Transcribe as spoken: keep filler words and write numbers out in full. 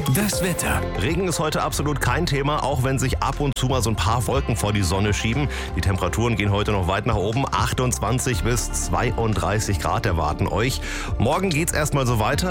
Das Wetter. Regen ist heute absolut kein Thema, auch wenn sich ab und zu mal so ein paar Wolken vor die Sonne schieben. Die Temperaturen gehen heute noch weit nach oben. achtundzwanzig bis zweiunddreißig Grad erwarten euch. Morgen geht's erstmal so weiter.